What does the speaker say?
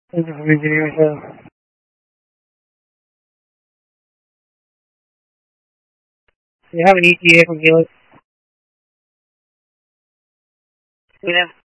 This is engineer, so. Do you have an ETA from Helix? Yeah.